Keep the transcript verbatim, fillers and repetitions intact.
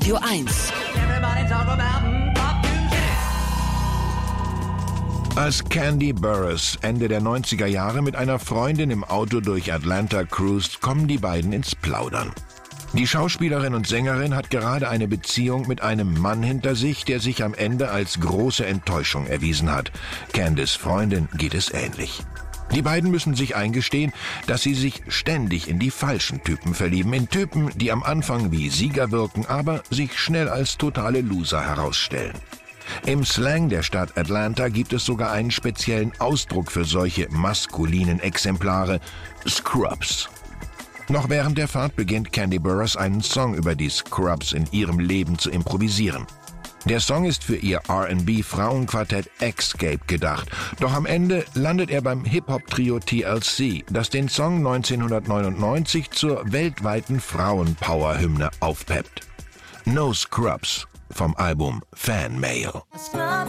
Radio eins. Als Kandi Burruss Ende der neunziger Jahre mit einer Freundin im Auto durch Atlanta cruist, kommen die beiden ins Plaudern. Die Schauspielerin und Sängerin hat gerade eine Beziehung mit einem Mann hinter sich, der sich am Ende als große Enttäuschung erwiesen hat. Candys Freundin geht es ähnlich. Die beiden müssen sich eingestehen, dass sie sich ständig in die falschen Typen verlieben. In Typen, die am Anfang wie Sieger wirken, aber sich schnell als totale Loser herausstellen. Im Slang der Stadt Atlanta gibt es sogar einen speziellen Ausdruck für solche maskulinen Exemplare: Scrubs. Noch während der Fahrt beginnt Kandi Burruss einen Song über die Scrubs in ihrem Leben zu improvisieren. Der Song ist für ihr R and B-Frauenquartett Escape gedacht, doch am Ende landet er beim Hip-Hop-Trio T L C, das den Song neunzehnhundertneunundneunzig zur weltweiten Frauenpower-Hymne aufpeppt. No Scrubs vom Album Fan Mail.